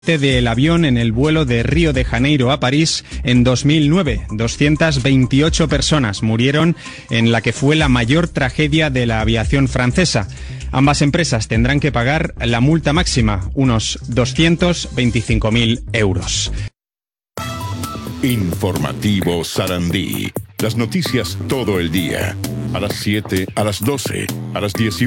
del avión en el vuelo de Río de Janeiro a París en 2009. 228 personas murieron en la que fue la mayor tragedia de la aviación francesa. Ambas empresas tendrán que pagar la multa máxima, unos 225.000 euros. Informativo Sarandí. Las noticias todo el día. A las 7, a las 12, a las 18.